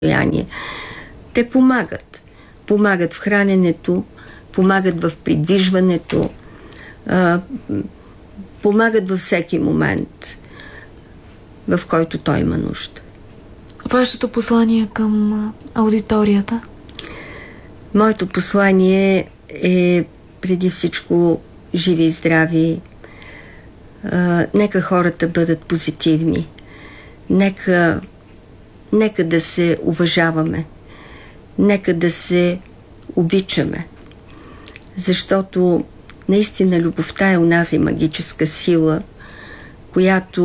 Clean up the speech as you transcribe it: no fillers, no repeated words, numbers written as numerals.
състояние. Те помагат. Помагат в храненето, помагат в придвижването, помагат във всеки момент, в който той има нужда. Вашето послание към аудиторията? Моето послание е преди всичко живи и здрави. Нека хората бъдат позитивни. Нека да се уважаваме. Нека да се обичаме. Защото наистина любовта е онази магическа сила, която